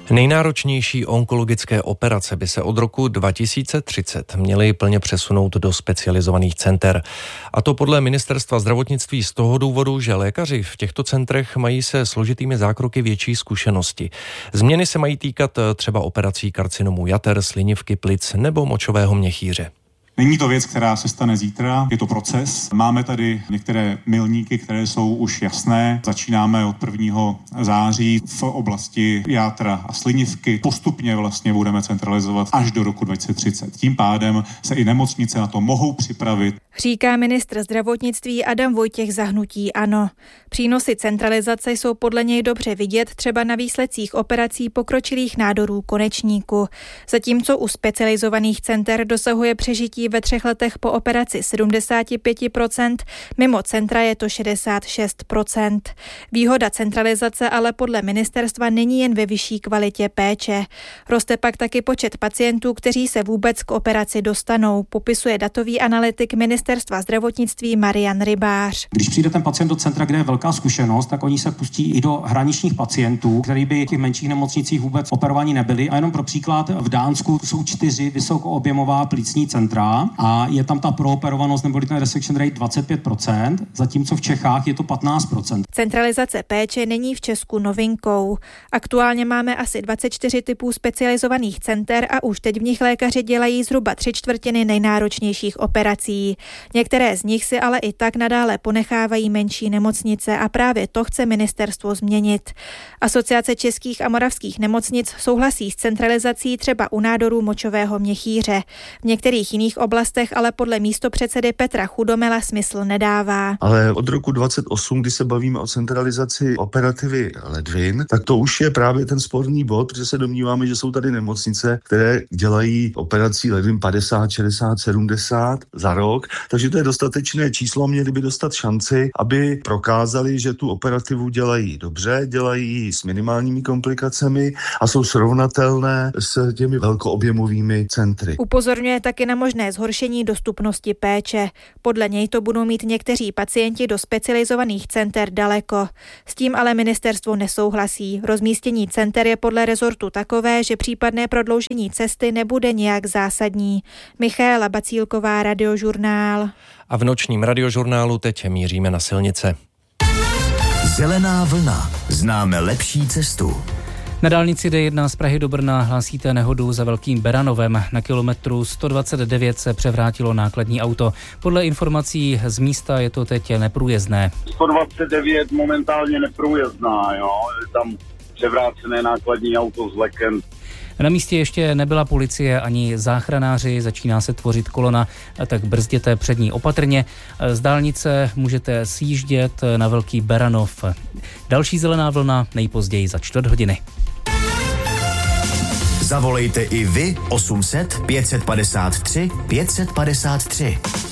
Nejnáročnější onkologické operace by se od roku 2030 měly plně přesunout do specializovaných center. A to podle Ministerstva zdravotnictví z toho důvodu, že lékaři v těchto centrech mají se složitými zákroky větší zkušenosti. Změny se mají týkat třeba operací karcinomu jater, slinivky plic nebo močového měchýře. Není to věc, která se stane zítra, je to proces. Máme tady některé milníky, které jsou už jasné. Začínáme od 1. září v oblasti játra a slinivky. Postupně vlastně budeme centralizovat až do roku 2030. Tím pádem se i nemocnice na to mohou připravit. Říká ministr zdravotnictví Adam Vojtěch za hnutí ANO. Přínosy centralizace jsou podle něj dobře vidět třeba na výsledcích operací pokročilých nádorů konečníku. Zatímco u specializovaných center dosahuje přežití ve 3 letech po operaci 75%, mimo centra je to 66%. Výhoda centralizace ale podle ministerstva není jen ve vyšší kvalitě péče. Roste pak taky počet pacientů, kteří se vůbec k operaci dostanou, popisuje datový analytik Ministerstva zdravotnictví Marian Rybář. Když přijde ten pacient do centra, kde je velká zkušenost, tak oni se pustí i do hraničních pacientů, kteří by v těch menších nemocnicích vůbec operovaní nebyli. A jenom pro příklad, v Dánsku jsou 4 vysokoobjemová plicní centra a je tam ta prooperovanost nebo ten resection rate 25%, zatímco v Čechách je to 15%. Centralizace péče není v Česku novinkou. Aktuálně máme asi 24 typů specializovaných center a už teď v nich lékaři dělají zhruba 3/4 nejnáročnějších operací. Některé z nich si ale i tak nadále ponechávají menší nemocnice a právě to chce ministerstvo změnit. Asociace českých a moravských nemocnic souhlasí s centralizací třeba u nádorů močového měchýře. V některých jiných oblastech ale podle místopředsedy Petra Chudomela smysl nedává. Ale od roku 2028, kdy se bavíme o centralizaci operativy ledvin, tak to už je právě ten sporný bod, protože se domníváme, že jsou tady nemocnice, které dělají operací ledvin 50, 60, 70 za rok, takže to je dostatečné číslo, měli by dostat šanci, aby prokázali, že tu operativu dělají dobře, dělají s minimálními komplikacemi a jsou srovnatelné s těmi velkoobjemovými centry. Upozorňuje taky na možné zhoršení dostupnosti péče. Podle něj to budou mít někteří pacienti do specializovaných center daleko. S tím ale ministerstvo nesouhlasí. Rozmístění center je podle rezortu takové, že případné prodloužení cesty nebude nějak zásadní. Michaela Bacílková, Radiožurnál. A v nočním Radiožurnálu teď míříme na silnice. Zelená vlna. Známe lepší cestu. Na dálnici D1 z Prahy do Brna hlásíte nehodu za Velkým Beranovem. Na kilometru 129 se převrátilo nákladní auto. Podle informací z místa je to teď neprůjezdné. 129 momentálně neprůjezdná, jo. Je tam převrácené nákladní auto s vlekem. Na místě ještě nebyla policie ani záchranáři, začíná se tvořit kolona, tak brzděte před ní opatrně. Z dálnice můžete sjíždět na Velký Beranov. Další zelená vlna nejpozději za 4 hodiny. Zavolejte i vy 800 553 553.